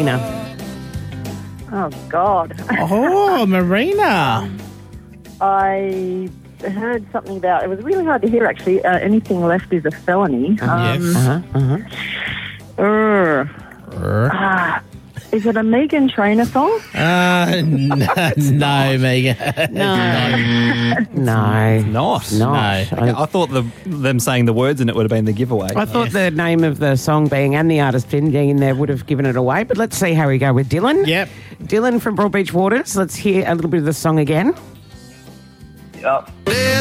Marina? Oh, God. Oh, Marina. I heard something about, it was really hard to hear, actually, anything left is a felony. Yes. Is it a Meghan Trainor song? No, Megan. No. Not. No. I thought them saying the words and it would have been the giveaway. I thought the name of the song being and the artist being in there would have given it away, but let's see how we go with Dylan. Yep. Dylan from Broadbeach Waters. Let's hear a little bit of the song again. Yep.